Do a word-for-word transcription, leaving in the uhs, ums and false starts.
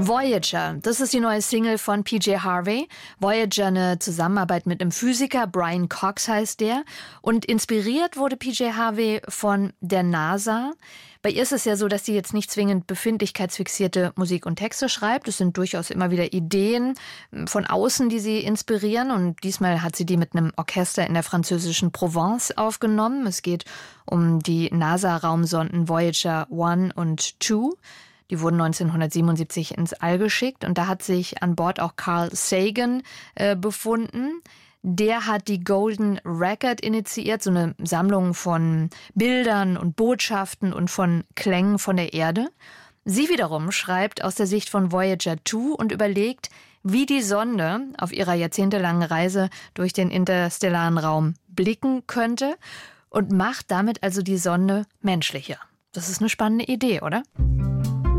Voyager, das ist die neue Single von P J Harvey. Voyager, eine Zusammenarbeit mit einem Physiker, Brian Cox heißt der. Und inspiriert wurde P J Harvey von der NASA. Bei ihr ist es ja so, dass sie jetzt nicht zwingend befindlichkeitsfixierte Musik und Texte schreibt. Es sind durchaus immer wieder Ideen von außen, die sie inspirieren. Und diesmal hat sie die mit einem Orchester in der französischen Provence aufgenommen. Es geht um die NASA-Raumsonden Voyager eins und zwei. Die wurden neunzehnhundertsiebenundsiebzig ins All geschickt und da hat sich an Bord auch Carl Sagan äh, befunden. Der hat die Golden Record initiiert, so eine Sammlung von Bildern und Botschaften und von Klängen von der Erde. Sie wiederum schreibt aus der Sicht von Voyager zwei und überlegt, wie die Sonde auf ihrer jahrzehntelangen Reise durch den interstellaren Raum blicken könnte und macht damit also die Sonde menschlicher. Das ist eine spannende Idee, oder?